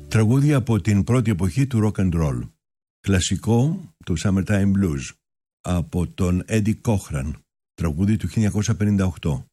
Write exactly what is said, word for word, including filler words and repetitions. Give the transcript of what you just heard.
Τραγούδια από την πρώτη εποχή του rock and roll. Κλασικό του Summertime Blues από τον Eddie Cochran, τραγούδι του χίλια εννιακόσια πενήντα οκτώ.